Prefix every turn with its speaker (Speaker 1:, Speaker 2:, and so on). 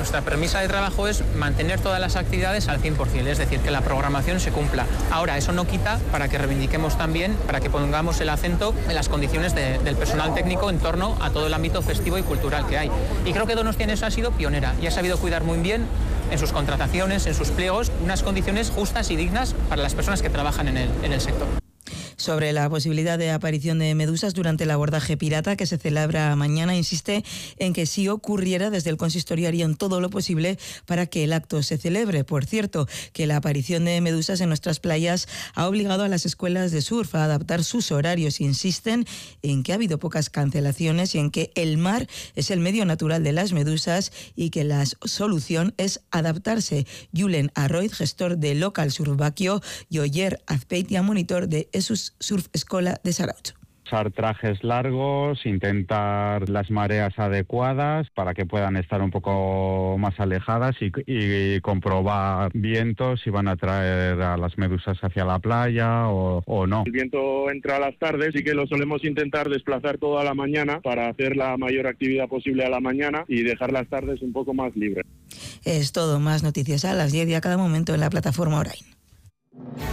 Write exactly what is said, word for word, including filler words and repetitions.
Speaker 1: Nuestra premisa de trabajo es mantener todas las actividades al cien por cien, es decir, que la programación se cumpla. Ahora, eso no quita para que reivindiquemos también, para que pongamos el acento en las condiciones de, del personal técnico en torno a todo el ámbito festivo y cultural que hay. Y creo que Donostia en eso ha sido pionera y ha sabido cuidar muy bien en sus contrataciones, en sus pliegos, unas condiciones justas y dignas para las personas que trabajan en el, en el sector.
Speaker 2: Sobre la posibilidad de aparición de medusas durante el abordaje pirata que se celebra mañana, insiste en que si ocurriera, desde el consistorio harían todo lo posible para que el acto se celebre. Por cierto, que la aparición de medusas en nuestras playas ha obligado a las escuelas de surf a adaptar sus horarios. Insisten en que ha habido pocas cancelaciones y en que el mar es el medio natural de las medusas y que la solución es adaptarse. Julen Arroyd, gestor de Local Surf Baquio, y Oyer Azpeitia, monitor de Esus Surf Escola de Zarautz.
Speaker 3: Usar trajes largos, intentar las mareas adecuadas para que puedan estar un poco más alejadas y, y comprobar vientos si van a traer a las medusas hacia la playa o, o no.
Speaker 4: El viento entra a las tardes y que lo solemos intentar desplazar toda la mañana para hacer la mayor actividad posible a la mañana y dejar las tardes un poco más libres.
Speaker 2: Es todo. Más noticias a las diez y a cada momento en la plataforma Orain.